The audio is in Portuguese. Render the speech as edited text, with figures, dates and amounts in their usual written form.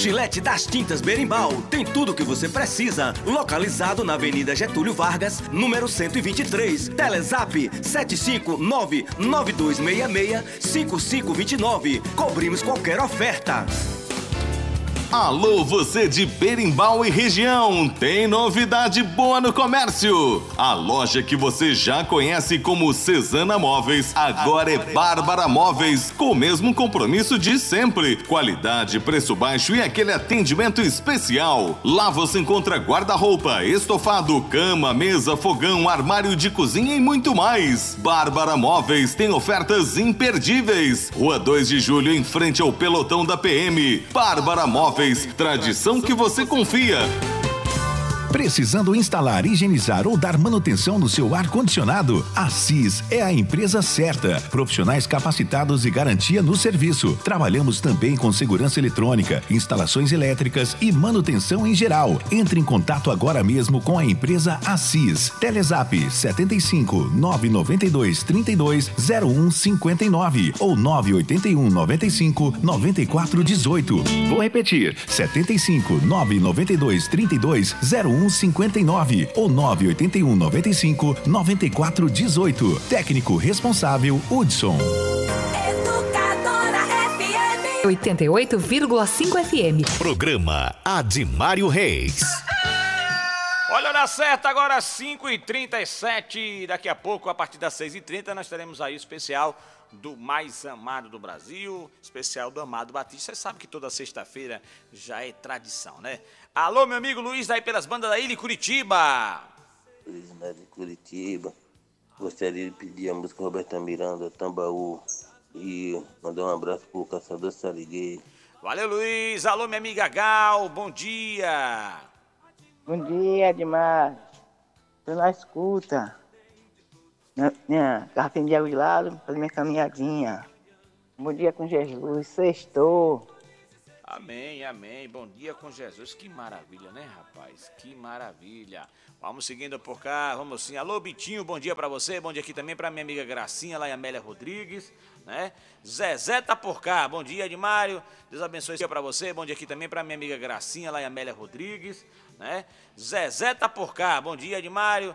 Outlet das Tintas Berimbau tem tudo o que você precisa. Localizado na Avenida Getúlio Vargas, número 123. Telezap 759-9266-5529. Cobrimos qualquer oferta. Alô, você de Berimbau e região, tem novidade boa no comércio. A loja que você já conhece como Cesana Móveis, agora é Bárbara Móveis, com o mesmo compromisso de sempre. Qualidade, preço baixo e aquele atendimento especial. Lá você encontra guarda-roupa, estofado, cama, mesa, fogão, armário de cozinha e muito mais. Bárbara Móveis tem ofertas imperdíveis. Rua 2 de Julho, em frente ao pelotão da PM. Bárbara Móveis, tradição que você confia. Precisando instalar, higienizar ou dar manutenção no seu ar-condicionado? A CIS é a empresa certa. Profissionais capacitados e garantia no serviço. Trabalhamos também com segurança eletrônica, instalações elétricas e manutenção em geral. Entre em contato agora mesmo com a empresa ACIS. Telezap 75 992 32 01 59 ou 981 95 94 18. Vou repetir: 75 992 32 01 59 ou 981 95 94 18. Técnico responsável Hudson. Educadora FM 88,5 FM. Programa Adimário Reis. Olha a hora certa, agora 5h37. Daqui a pouco, a partir das 6h30, nós teremos aí o especial do mais amado do Brasil, especial do Amado Batista. Você sabe que toda sexta-feira já é tradição, né? Alô, meu amigo Luiz, daí pelas bandas da Ilha e Curitiba. Luiz de Curitiba. Gostaria de pedir a música Roberta Miranda, Tambaú. E mandar um abraço pro Caçador Sarigueiro. Valeu, Luiz. Alô, minha amiga Gal, bom dia. Bom dia, Edmar. Tô na escuta. Minha garrafinha de água de lado, fazer minha caminhadinha. Bom dia com Jesus, sextou. Amém, amém. Bom dia com Jesus. Que maravilha, né, rapaz? Que maravilha. Vamos seguindo por cá, vamos sim. Alô, Bitinho, bom dia pra você. Bom dia aqui também pra minha amiga Gracinha, lá em Amélia Rodrigues, né? Zezé tá por cá. Bom dia, Edmário. Deus abençoe pra você. Bom dia aqui também pra minha amiga Gracinha, lá em Amélia Rodrigues, né? Zezé tá por cá. Bom dia, Edmário.